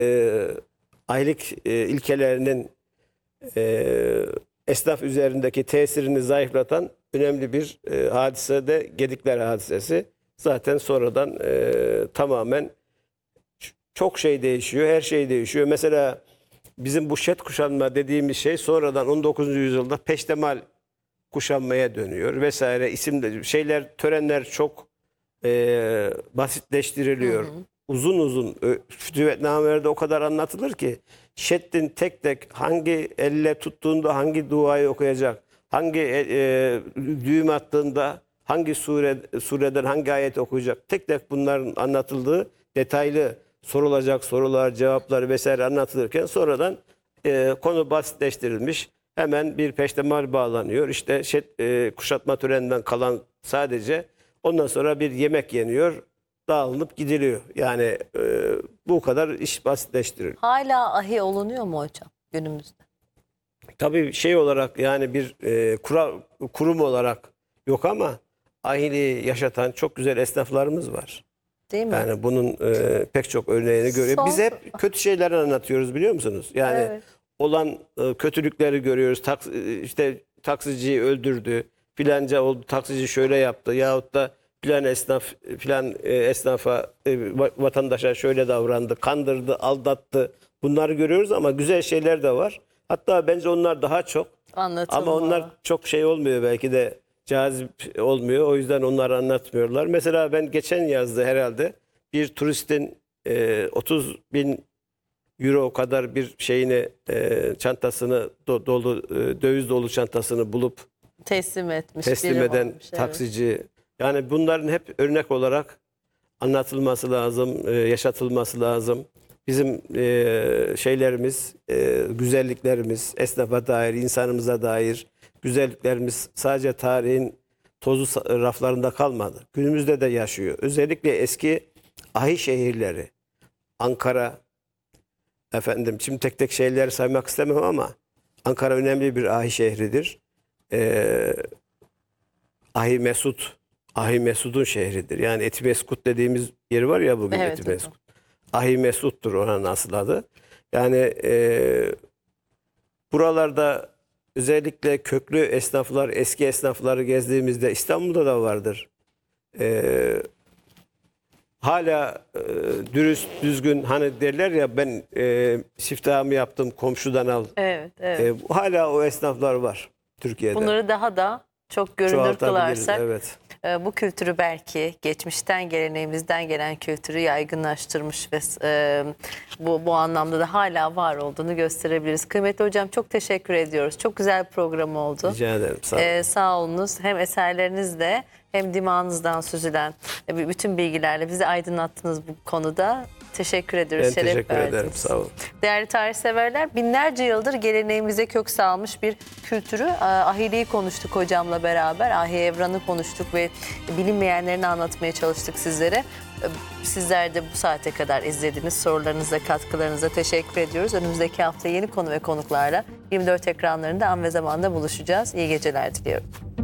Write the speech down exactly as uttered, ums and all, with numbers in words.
e, aylık e, ilkelerinin e, esnaf üzerindeki tesirini zayıflatan önemli bir e, hadise de Gedikler hadisesi. Zaten sonradan e, tamamen çok şey değişiyor, her şey değişiyor. Mesela bizim bu şet kuşanma dediğimiz şey sonradan on dokuzuncu yüzyılda peştemal kuşanmaya dönüyor vesaire. İsimde şeyler, törenler çok e, basitleştiriliyor. Hı hı. Uzun uzun fütüvetnamelerde o kadar anlatılır ki şeddin tek tek hangi elle tuttuğunda hangi duayı okuyacak, hangi e, e, düğüm attığında hangi sure, sureden hangi ayet okuyacak, tek tek bunların anlatıldığı detaylı sorulacak sorular, cevaplar vesaire anlatılırken sonradan e, konu basitleştirilmiş. Hemen bir peştemal bağlanıyor. İşte şey, e, kuşatma töreninden kalan sadece ondan sonra bir yemek yeniyor, dağılınıp gidiliyor. Yani e, bu kadar iş basitleştiriyor. Hala ahi olunuyor mu hocam günümüzde? Tabii şey olarak yani bir e, kural, kurum olarak yok ama ahili yaşatan çok güzel esnaflarımız var. Değil mi? Yani bunun e, pek çok örneğini görüyoruz. Son... Biz hep kötü şeyleri anlatıyoruz biliyor musunuz? Yani evet. olan e, kötülükleri görüyoruz. Taks işte taksiciyi öldürdü, filanca oldu, taksici şöyle yaptı yahut da filan esnaf filan e, esnafa e, vatandaşa şöyle davrandı, kandırdı, aldattı. Bunları görüyoruz ama güzel şeyler de var. Hatta bence onlar daha çok. Anlatılma. Ama onlar çok şey olmuyor, belki de cazip olmuyor. O yüzden onları anlatmıyorlar. Mesela ben geçen yazdı herhalde bir turistin e, otuz bin euro kadar bir şeyini e, çantasını do, dolu e, döviz dolu çantasını bulup teslim etmiş. Teslim eden olmuş, evet. taksici. Yani bunların hep örnek olarak anlatılması lazım, e, yaşatılması lazım. Bizim e, şeylerimiz, e, güzelliklerimiz, esnafa dair, insanımıza dair güzelliklerimiz sadece tarihin tozu raflarında kalmadı. Günümüzde de yaşıyor. Özellikle eski ahi şehirleri, Ankara, efendim şimdi tek tek şeyleri saymak istemem ama Ankara önemli bir ahi şehridir. E, Ahi Mesut, Ahi Mesud'un şehridir. Yani Etimeskut dediğimiz yeri var ya bugün, evet, Etimeskut. Ahi Mesut'tur onun asıl adı. Yani e, buralarda özellikle köklü esnaflar, eski esnafları gezdiğimizde İstanbul'da da vardır. E, hala e, dürüst, düzgün, hani derler ya ben e, siftahımı yaptım komşudan al. Evet, evet. E, hala o esnaflar var Türkiye'de. Bunları daha da çok görünür kılarsak evet. e, bu kültürü belki geçmişten geleneğimizden gelen kültürü yaygınlaştırmış ve e, bu, bu anlamda da hala var olduğunu gösterebiliriz. Kıymetli hocam çok teşekkür ediyoruz. Çok güzel bir program oldu. Rica ederim. Sağ olun. E, sağ olunuz. Hem eserlerinizle hem dimağınızdan süzülen e, bütün bilgilerle bizi aydınlattınız bu konuda. Teşekkür ediyoruz. Ben Şeref teşekkür verdiniz. ederim. Sağ olun. Değerli tarihseverler, binlerce yıldır geleneğimize kök salmış bir kültürü, ahiliği konuştuk hocamla beraber. Ahi Evran'ı konuştuk ve bilinmeyenlerini anlatmaya çalıştık sizlere. Sizler de bu saate kadar izlediniz. Sorularınıza, katkılarınıza teşekkür ediyoruz. Önümüzdeki hafta yeni konu ve konuklarla yirmi dört ekranlarında an ve zamanda buluşacağız. İyi geceler diliyorum.